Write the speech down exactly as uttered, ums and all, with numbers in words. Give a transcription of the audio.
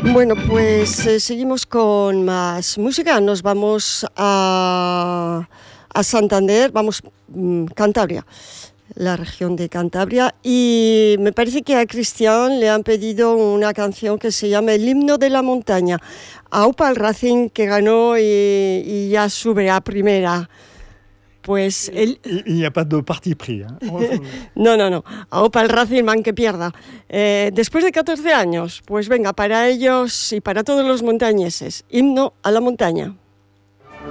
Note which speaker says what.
Speaker 1: Bueno, pues eh, seguimos con más música. Nos vamos a, a Santander, vamos, mm, Cantabria, la región de Cantabria. Y me parece que a Cristian le han pedido una canción que se llama El himno de la montaña. Aupa el Racing, que ganó y, y ya sube a primera. Pues el...
Speaker 2: Il n'y a pas de parti pris. Hein.
Speaker 1: no, no, no. Aupa el Racing, man que pierda. Eh, después de catorce años, pues venga, para ellos y para todos los montañeses, himno a la montaña.